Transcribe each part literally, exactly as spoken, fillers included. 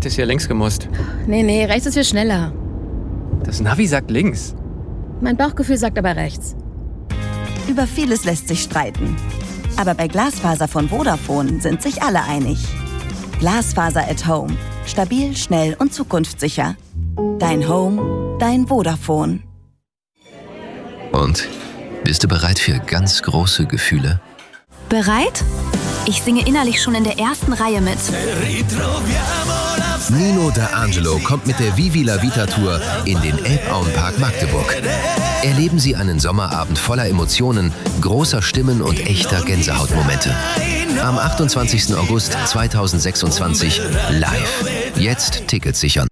hättest hier links gemusst. Nee, nee, rechts ist viel schneller. Das Navi sagt links. Mein Bauchgefühl sagt aber rechts. Über vieles lässt sich streiten. Aber bei Glasfaser von Vodafone sind sich alle einig. Glasfaser at Home. Stabil, schnell und zukunftssicher. Dein Home, dein Vodafone. Und? Bist du bereit für ganz große Gefühle? Bereit? Ich singe innerlich schon in der ersten Reihe mit. Nino D'Angelo kommt mit der Vivi La Vita Tour in den Elbauenpark Magdeburg. Erleben Sie einen Sommerabend voller Emotionen, großer Stimmen und echter Gänsehautmomente. Am achtundzwanzigsten August zweitausendsechsundzwanzig live. Jetzt Tickets sichern.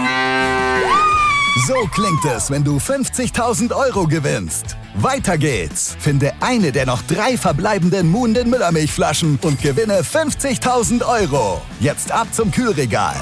So klingt es, wenn du fünfzigtausend Euro gewinnst. Weiter geht's. Finde eine der noch drei verbleibenden Muhnden Müllermilchflaschen und gewinne fünfzigtausend Euro. Jetzt ab zum Kühlregal.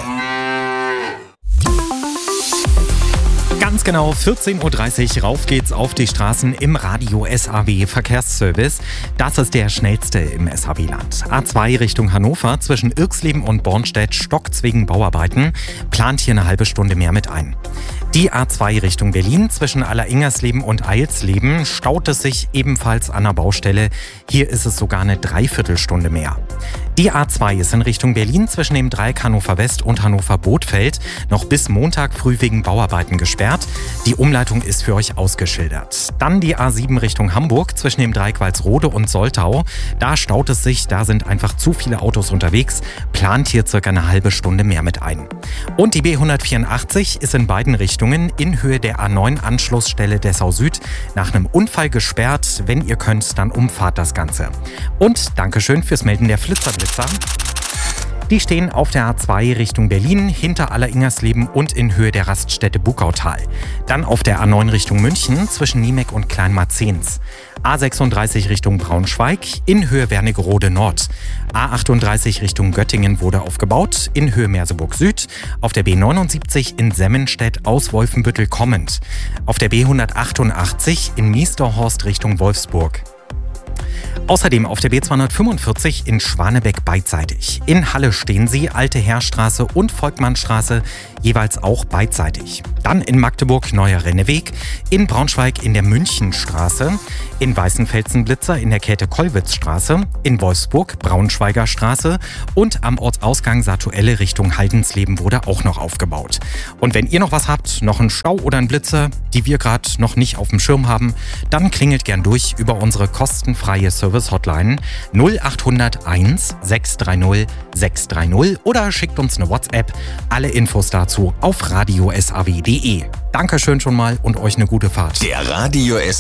Ganz genau vierzehn Uhr dreißig, rauf geht's auf die Straßen im Radio S A W Verkehrsservice. Das ist der schnellste im S A W-Land. A zwei Richtung Hannover zwischen Irxleben und Bornstedt stockt's wegen Bauarbeiten. Plant hier eine halbe Stunde mehr mit ein. Die A zwei Richtung Berlin zwischen Alleringers-Leben und Eilsleben staut es sich ebenfalls an der Baustelle. Hier ist es sogar eine Dreiviertelstunde mehr. Die A zwei ist in Richtung Berlin zwischen dem Dreieck Hannover West und Hannover Bothfeld noch bis Montag früh wegen Bauarbeiten gesperrt. Die Umleitung ist für euch ausgeschildert. Dann die A sieben Richtung Hamburg zwischen dem Dreieck Walsrode und Soltau. Da staut es sich, da sind einfach zu viele Autos unterwegs. Plant hier circa eine halbe Stunde mehr mit ein. Und die B hundertvierundachtzig ist in beiden Richtungen in Höhe der A neun Anschlussstelle Dessau Süd nach einem Unfall gesperrt. Wenn ihr könnt, dann umfahrt das Ganze. Und Dankeschön fürs Melden der Flitzerblitzer. Die stehen auf der A zwei Richtung Berlin, hinter Alleringers-Leben und in Höhe der Raststätte Buckautal. Dann auf der A neun Richtung München zwischen Niemek und Kleinmarzens. A sechsunddreißig Richtung Braunschweig, in Höhe Wernigerode Nord. A achtunddreißig Richtung Göttingen wurde aufgebaut, in Höhe Merseburg Süd. Auf der B neunundsiebzig in Semmenstedt aus Wolfenbüttel kommend. Auf der B hundertachtundachtzig in Miesterhorst Richtung Wolfsburg. Außerdem auf der B zweihundertfünfundvierzig in Schwanebeck beidseitig. In Halle stehen sie, Alte Heerstraße und Volkmannstraße, jeweils auch beidseitig. Dann in Magdeburg Neuer Renneweg, in Braunschweig in der Münchenstraße, in Weißenfelsen-Blitzer in der Käthe-Kollwitz-Straße, in Wolfsburg Braunschweiger Straße und am Ortsausgang Satuelle Richtung Haldensleben wurde auch noch aufgebaut. Und wenn ihr noch was habt, noch einen Stau oder einen Blitzer, die wir gerade noch nicht auf dem Schirm haben, dann klingelt gern durch über unsere kostenfreie Service-Hotline null acht null null eins sechs drei null sechs drei null oder schickt uns eine WhatsApp. Alle Infos dazu auf radio s a w punkt d e. Dankeschön schon mal und euch eine gute Fahrt. Der Radio S